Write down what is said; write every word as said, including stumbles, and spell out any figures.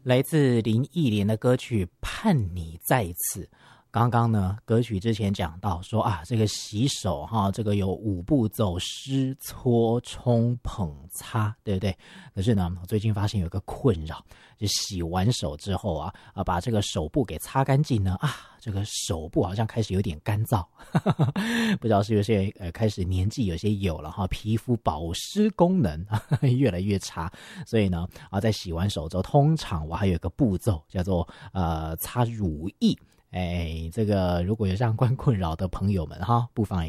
来自林忆莲的歌曲《盼你再一次》。刚刚呢，歌曲之前讲到说啊，这个洗手哈，这个有五步骤：湿、搓、冲、捧、擦，对不对？可是呢，我最近发现有一个困扰，就洗完手之后啊，啊，把这个手部给擦干净呢，啊，这个手部好像开始有点干燥，不知道是不是呃开始年纪有些有了哈，皮肤保湿功能越来越差，所以呢，啊，在洗完手之后，通常我还有一个步骤叫做呃擦乳液。哎，这个如果有相关困扰的朋友们哈，不妨也